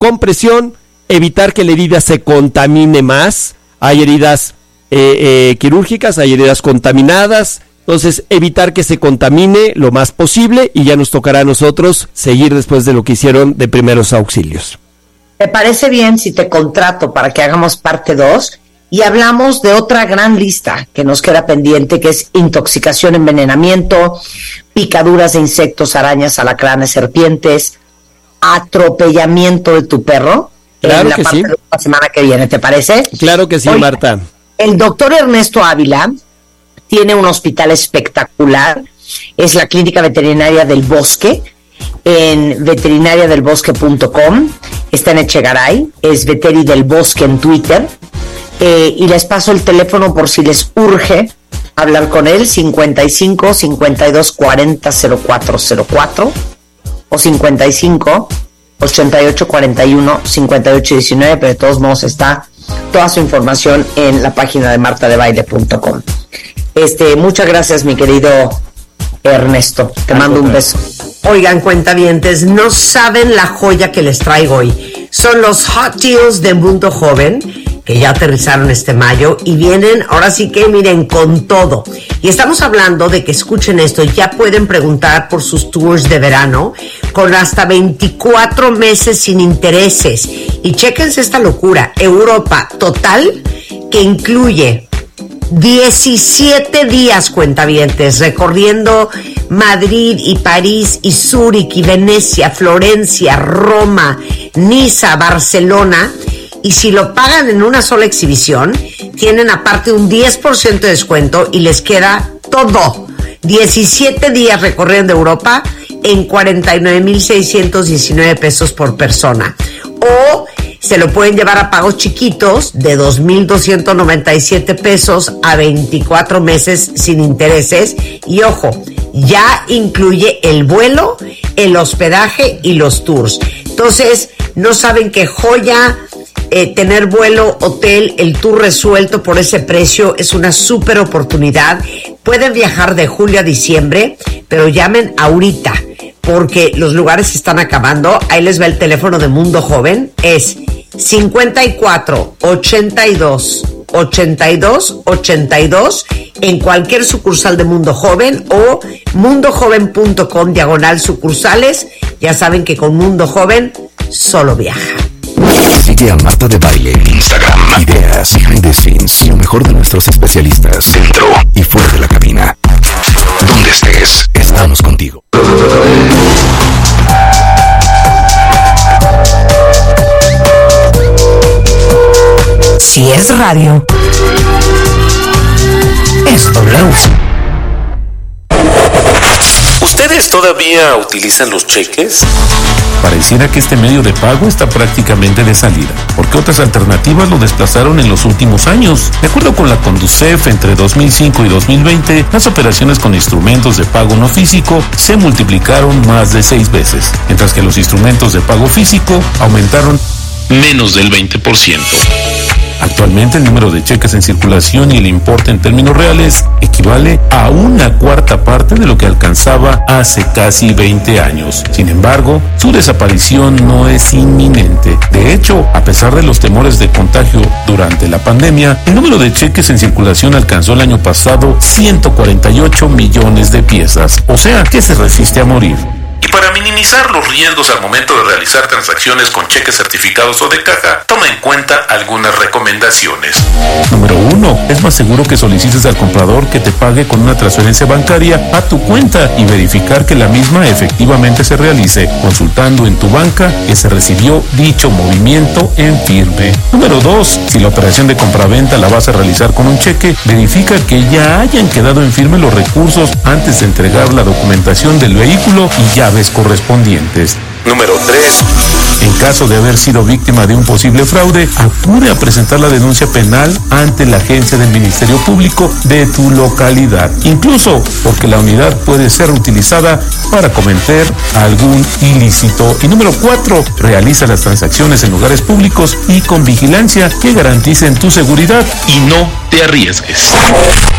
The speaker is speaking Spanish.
compresión, evitar que la herida se contamine más. Hay heridas quirúrgicas, hay heridas contaminadas, entonces evitar que se contamine lo más posible y ya nos tocará a nosotros seguir después de lo que hicieron de primeros auxilios. ¿Te parece bien si te contrato para que hagamos parte 2 y hablamos de otra gran lista que nos queda pendiente, que es intoxicación, envenenamiento, picaduras de insectos, arañas, alacranes, serpientes, atropellamiento de tu perro? Claro en la que parte sí. de la semana que viene, ¿te parece? Claro que sí, Oye, Marta. El doctor Ernesto Ávila tiene un hospital espectacular, es la Clínica Veterinaria del Bosque, en veterinariadelbosque.com, está en Echegaray, es Veteri del Bosque en Twitter, y les paso el teléfono por si les urge hablar con él, 55 52 40 0404 o 55 88 41 58 19, pero de todos modos está toda su información en la página de martadebaile.com. Muchas gracias, mi querido Ernesto, te mando un beso. Oigan, cuentavientes, no saben la joya que les traigo hoy. Son los Hot Deals de Mundo Joven, que ya aterrizaron este mayo y vienen, ahora sí que miren, con todo. Y estamos hablando de que, escuchen esto, ya pueden preguntar por sus tours de verano con hasta 24 meses sin intereses. Y chéquense esta locura, Europa total, que incluye 17 días, cuentavientes, recorriendo Madrid y París y Zúrich y Venecia, Florencia, Roma, Niza, Barcelona. Y si lo pagan en una sola exhibición, tienen aparte un 10% de descuento y les queda todo. 17 días recorriendo Europa en 49,619 pesos por persona. O se lo pueden llevar a pagos chiquitos de 2,297 pesos a 24 meses sin intereses. Y ojo, ya incluye el vuelo, el hospedaje y los tours. Entonces, no saben qué joya. Tener vuelo, hotel, el tour resuelto por ese precio es una súper oportunidad. Pueden viajar de julio a diciembre, pero llamen ahorita porque los lugares se están acabando. Ahí les va el teléfono de Mundo Joven, es 54 82 82 82 en cualquier sucursal de Mundo Joven o mundojoven.com/sucursales. Ya saben que con Mundo Joven solo viaja. Sigue a Marta de Baile en Instagram. Ideas, behind the scenes y lo mejor de nuestros especialistas dentro y fuera de la cabina. Donde estés, estamos contigo. Si es radio, es W. ¿Ustedes todavía utilizan los cheques? Pareciera que este medio de pago está prácticamente de salida, porque otras alternativas lo desplazaron en los últimos años. De acuerdo con la Conducef, entre 2005 y 2020, las operaciones con instrumentos de pago no físico se multiplicaron más de 6 veces, mientras que los instrumentos de pago físico aumentaron Menos del 20%. Actualmente el número de cheques en circulación y el importe en términos reales equivale a 1/4 parte de lo que alcanzaba hace casi 20 años. Sin embargo, su desaparición no es inminente. De hecho, a pesar de los temores de contagio durante la pandemia, el número de cheques en circulación alcanzó el año pasado 148 millones de piezas. O sea, que se resiste a morir. Y para minimizar los riesgos al momento de realizar transacciones con cheques certificados o de caja, toma en cuenta algunas recomendaciones. Número 1. Es más seguro que solicites al comprador que te pague con una transferencia bancaria a tu cuenta y verificar que la misma efectivamente se realice, consultando en tu banca que se recibió dicho movimiento en firme. Número 2. Si la operación de compraventa la vas a realizar con un cheque, verifica que ya hayan quedado en firme los recursos antes de entregar la documentación del vehículo y llaves correspondientes. Número 3. En caso de haber sido víctima de un posible fraude, acude a presentar la denuncia penal ante la agencia del Ministerio Público de tu localidad, incluso porque la unidad puede ser utilizada para cometer algún ilícito. Y número 4, realiza las transacciones en lugares públicos y con vigilancia que garanticen tu seguridad Y no te arriesgues.